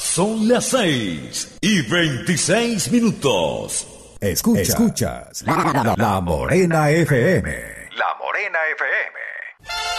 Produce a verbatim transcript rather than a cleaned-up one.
Son las seis y veintiséis minutos. Escuchas, Escuchas la, la, la Morena F M. La Morena F M.